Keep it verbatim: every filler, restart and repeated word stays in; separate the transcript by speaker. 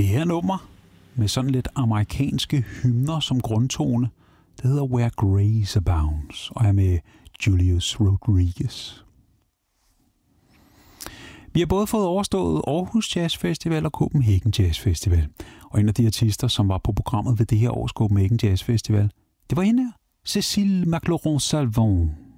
Speaker 1: her nummer med sådan lidt amerikanske hymner som grundtone, det hedder Where Grace Abounds og er med Julius Rodriguez. Vi har både fået overstået Aarhus Jazz Festival og Copenhagen Jazz Festival. Og en af de artister, som var på programmet ved det her års Copenhagen Jazz Festival, det var hende her, Cécile McLaurin-Salvant.